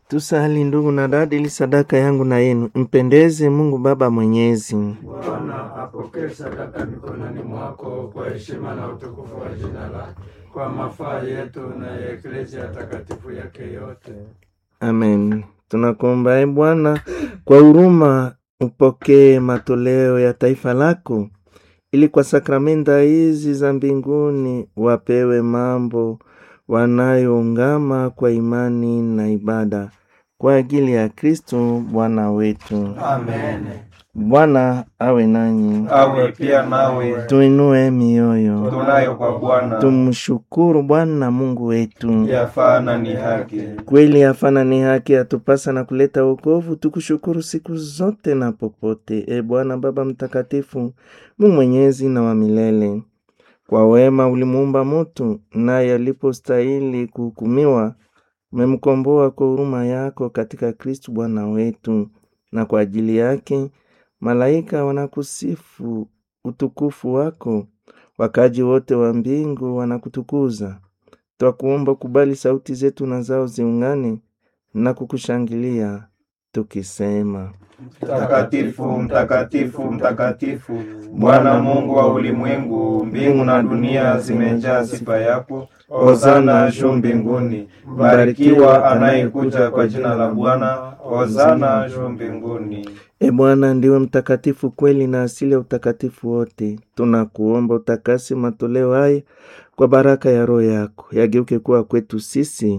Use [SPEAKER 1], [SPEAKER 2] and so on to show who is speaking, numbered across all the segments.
[SPEAKER 1] Tusali ndugu na dada, ili sadaka yangu na yenu mpendeze Mungu Baba Mwenyezi.
[SPEAKER 2] Bwana apokee sadaka mikononi mwako kwa heshima na utukufu wa jina lake, kwa mafaa yetu na ya Eklesia takatifu yake yote.
[SPEAKER 1] Amen. Tunakuomba e Bwana, kwa huruma upokee matoleo ya taifa lako, ili kwa sakramenta hizi za mbinguni wapewe mambo wanayoungama kwa imani na ibada, kwa ajili ya Kristo Bwana wetu.
[SPEAKER 2] Amen.
[SPEAKER 1] Bwana awe nanyi.
[SPEAKER 2] Awe pia nawe.
[SPEAKER 1] Tuinue mioyo.
[SPEAKER 2] Tunayo kwa Bwana.
[SPEAKER 1] Tumshukuru Bwana Mungu wetu.
[SPEAKER 2] Yafaa na ni haki.
[SPEAKER 1] Kweli yafaa na ni haki, atupasa na kuleta wokovu. Tukushukuru siku zote na popote, e Bwana Baba mtakatifu, Mungu mwenyezi na wa milele. Kwa wema ulimuumba mtu, naye alipostahili kuhukumiwa umemkomboa kwa huruma yako katika Kristo Bwana wetu. Na kwa ajili yake malaika wanakusifu utukufu wako, wakaji wote wa mbingu wanakutukuza. Twakuomba kubali sauti zetu na zao ziungane na kukushangilia tukisema:
[SPEAKER 2] Mtakatifu, mtakatifu, mtakatifu, Bwana Mungu wa ulimwengu, mbingu na dunia zimejaa sifa yako. Hosana juu mbinguni. Barikiwa anayekuja kwa jina la Bwana. Hosana juu mbinguni.
[SPEAKER 1] E Bwana, ndiwe mtakatifu kweli na asili ya utakatifu wote. Tunakuomba utakase matoleo haya kwa baraka ya Roho yako, yageuke kuwa kwetu sisi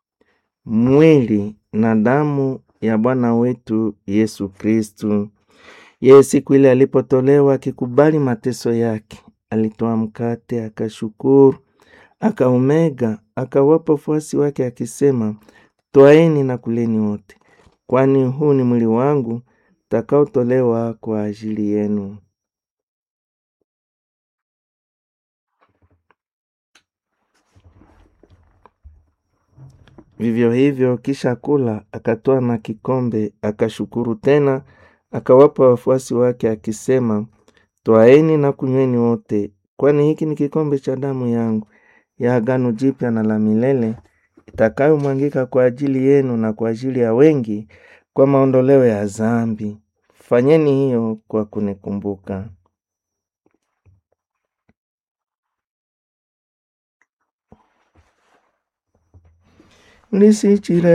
[SPEAKER 1] mwili na damu ya Bwana wetu Yesu Kristu. Yeye siku ile alipotolewa akikubali mateso yake, alitoa mkate, akashukuru, akaumega, akawapa wafuasi wake akisema: twaeni na kuleni wote, kwani huu ni mwili wangu utakaotolewa kwa ajili yenu. Vivyo hivyo kisha kula, akatoa na kikombe, akashukuru tena, akawapa wafuasi wake akisema: twaeni na kunyweni wote, kwani hiki ni kikombe cha damu yangu ya agano jipya na la milele, itakayomwangika kwa ajili yenu na kwa ajili ya wengi kwa maondoleo ya dhambi. Fanyeni hiyo kwa kunikumbuka. Nisichire